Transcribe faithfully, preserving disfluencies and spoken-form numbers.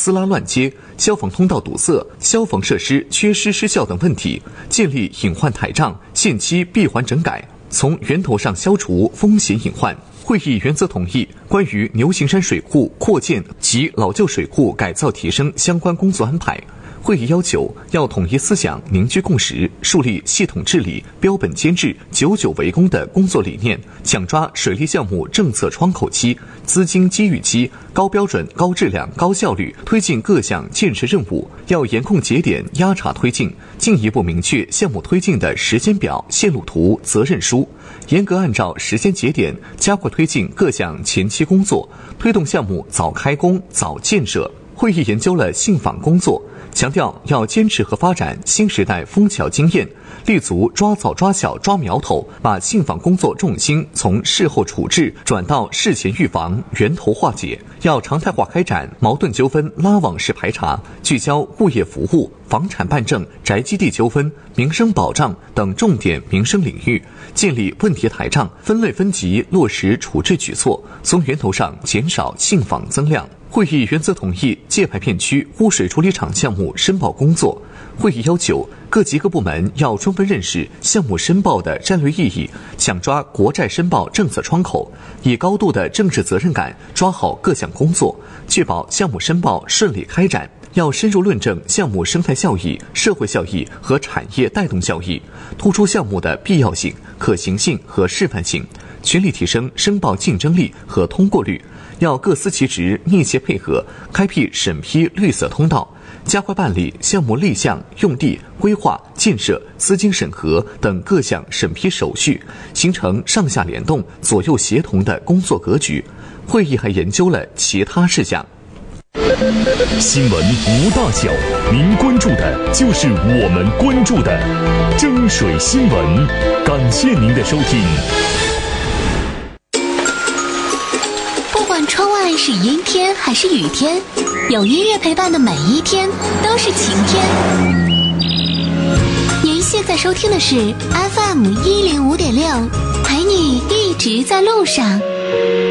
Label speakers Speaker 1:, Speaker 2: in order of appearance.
Speaker 1: 私拉乱接、消防通道堵塞、消防设施缺失失效等问题，建立隐患台账，限期闭环整改，从源头上消除风险隐患。会议原则同意关于牛行山水库扩建及老旧水库改造提升相关工作安排。会议要求要统一思想，凝聚共识，树立系统治理、标本兼治、久久为功的工作理念，抢抓水利项目政策窗口期、资金机遇期，高标准、高质量、高效率推进各项建设任务。要严控节点，压查推进，进一步明确项目推进的时间表、线路图、责任书，严格按照时间节点加快推进各项前期工作，推动项目早开工、早建设。会议研究了信访工作，强调要坚持和发展新时代枫桥经验，立足抓早抓小抓苗头，把信访工作重心从事后处置转到事前预防、源头化解。要常态化开展矛盾纠纷拉网式排查，聚焦物业服务、房产办证、宅基地纠纷、民生保障等重点民生领域，建立问题台账，分类分级落实处置举措，从源头上减少信访增量。会议原则同意界牌片区污水处理厂项目申报工作。会议要求各级各部门要充分认识项目申报的战略意义，抢抓国债申报政策窗口，以高度的政治责任感抓好各项工作，确保项目申报顺利开展。要深入论证项目生态效益、社会效益和产业带动效益，突出项目的必要性、可行性和示范性，全力提升申报竞争力和通过率。要各司其职，密切配合，开辟审批绿色通道，加快办理项目立项、用地、规划、建设、资金审核等各项审批手续，形成上下联动、左右协同的工作格局。会议还研究了其他事项。
Speaker 2: 新闻无大小，您关注的就是我们关注的争水新闻。感谢您的收听。
Speaker 3: 不管窗外是阴天还是雨天，有音乐陪伴的每一天都是晴天。您现在收听的是 F M 一零五点六，陪你一直在路上。